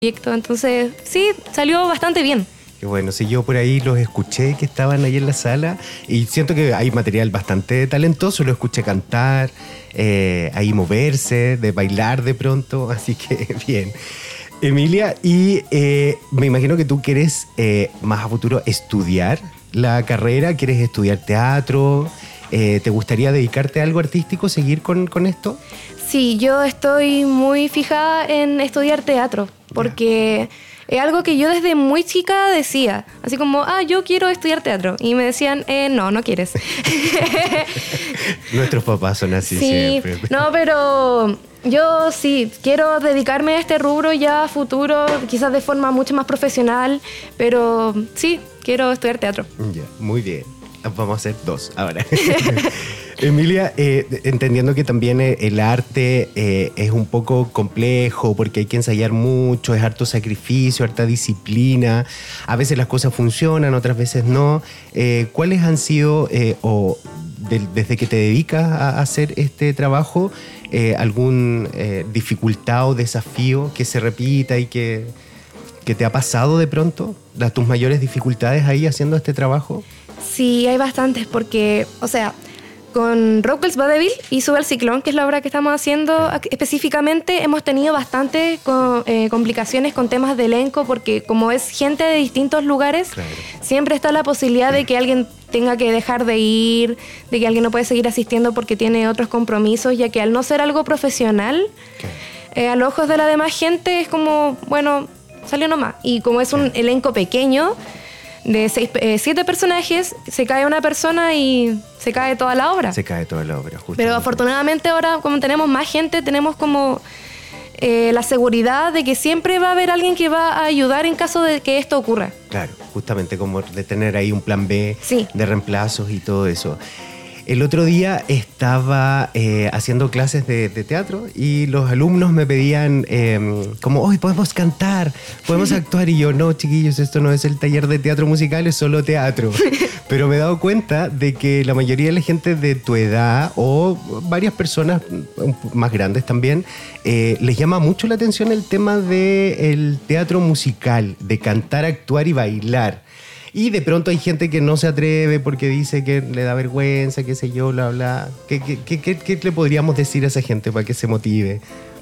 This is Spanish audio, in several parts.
proyecto. Entonces, sí, salió bastante bien. Qué bueno, sí, yo por ahí los escuché que estaban ahí en la sala y siento que hay material bastante talentoso, lo escuché cantar, ahí moverse, de bailar de pronto, así que bien. Emilia, y me imagino que tú quieres más a futuro estudiar la carrera, quieres estudiar teatro, ¿te gustaría dedicarte a algo artístico, seguir con esto? Sí, yo estoy muy fijada en estudiar teatro, porque es algo que yo desde muy chica decía, así como, yo quiero estudiar teatro. Y me decían, no quieres. Nuestros papás son así siempre. No, pero yo sí, quiero dedicarme a este rubro ya a futuro, quizás de forma mucho más profesional, pero sí, quiero estudiar teatro. Ya, muy bien. Vamos a hacer 2 ahora. Emilia, entendiendo que también el arte es un poco complejo porque hay que ensayar mucho, es harto sacrificio, harta disciplina. A veces las cosas funcionan, otras veces no. ¿Cuáles han sido, desde que te dedicas a hacer este trabajo, algún dificultad o desafío que se repita y que te ha pasado de pronto? ¿Tus mayores dificultades ahí haciendo este trabajo? Sí, hay bastantes porque, con Rockwell's Vaudeville y Sube al Ciclón, que es la obra que estamos haciendo, específicamente hemos tenido bastantes complicaciones con temas de elenco, porque como es gente de distintos lugares, claro, siempre está la posibilidad de que alguien tenga que dejar de ir, de que alguien no puede seguir asistiendo porque tiene otros compromisos, ya que al no ser algo profesional, a los ojos de la demás gente es como, bueno, salió nomás. Y como es un elenco pequeño, de 7 personajes, se cae una persona y se cae toda la obra. Se cae toda la obra, justamente. Pero afortunadamente ahora, como tenemos más gente, tenemos como la seguridad de que siempre va a haber alguien que va a ayudar en caso de que esto ocurra. Claro, justamente como de tener ahí un plan B, sí, de reemplazos y todo eso. El otro día estaba haciendo clases de teatro y los alumnos me pedían como, hoy podemos cantar, podemos actuar, y yo, no, chiquillos, esto no es el taller de teatro musical, es solo teatro. Pero me he dado cuenta de que la mayoría de la gente de tu edad, o varias personas más grandes también, les llama mucho la atención el tema del teatro musical, de cantar, actuar y bailar. Y de pronto hay gente que no se atreve porque dice que le da vergüenza, qué sé yo, bla, bla. ¿Qué le podríamos decir a esa gente para que se motive?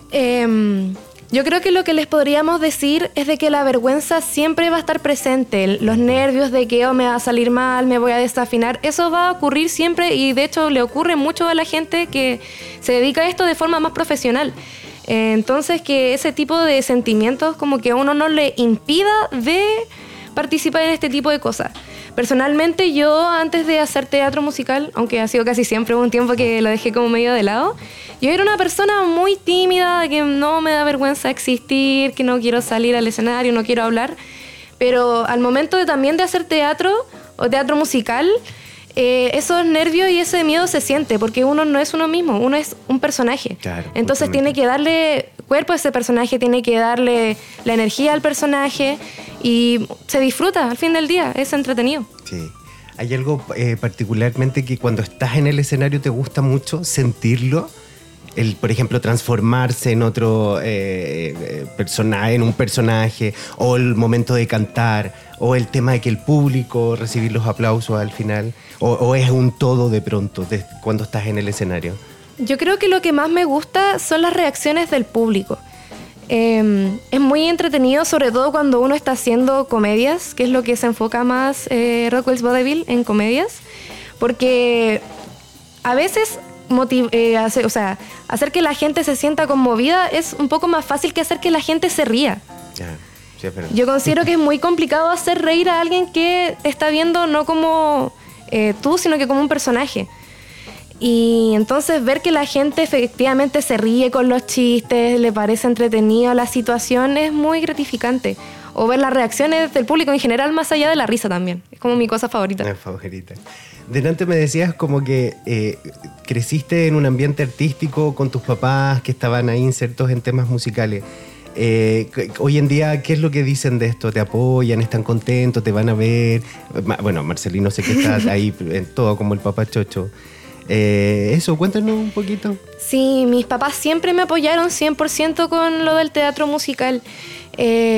Yo creo que lo que les podríamos decir es de que la vergüenza siempre va a estar presente. Los nervios de que me va a salir mal, me voy a desafinar, eso va a ocurrir siempre, y de hecho le ocurre mucho a la gente que se dedica a esto de forma más profesional. Entonces, que ese tipo de sentimientos como que a uno no le impida de participar en este tipo de cosas. Personalmente, yo antes de hacer teatro musical, aunque ha sido casi siempre un tiempo que lo dejé como medio de lado, yo era una persona muy tímida, que no me da vergüenza existir, que no quiero salir al escenario, no quiero hablar. Pero al momento también de hacer teatro o teatro musical, esos nervios y ese miedo se siente, porque uno no es uno mismo, uno es un personaje. Claro, entonces justamente tiene que darle cuerpo a ese personaje, tiene que darle la energía al personaje, y se disfruta al fin del día, es entretenido. Sí. ¿Hay algo particularmente que cuando estás en el escenario te gusta mucho sentirlo? Por ejemplo, transformarse en otro personaje, en un personaje, o el momento de cantar, o el tema de que el público recibir los aplausos al final, o es un todo de pronto cuando estás en el escenario. Yo creo que lo que más me gusta son las reacciones del público. Es muy entretenido, sobre todo cuando uno está haciendo comedias, que es lo que se enfoca más Rockwell's Vaudeville, en comedias, porque a veces hacer que la gente se sienta conmovida es un poco más fácil que hacer que la gente se ría. Sí, es verdad. Yo considero que es muy complicado hacer reír a alguien que está viendo no como tú, sino que como un personaje. Y entonces ver que la gente efectivamente se ríe con los chistes, le parece entretenido la situación, es muy gratificante. O ver las reacciones del público en general, más allá de la risa también. Es como mi cosa favorita. Mi favorita. Delante me decías como que creciste en un ambiente artístico con tus papás que estaban ahí insertos en temas musicales. Hoy en día, ¿qué es lo que dicen de esto? ¿Te apoyan? ¿Están contentos? ¿Te van a ver? Bueno, Marcelino, sé que estás ahí en todo como el papá chocho. Eso, cuéntanos un poquito. Sí, mis papás siempre me apoyaron 100% con lo del teatro musical.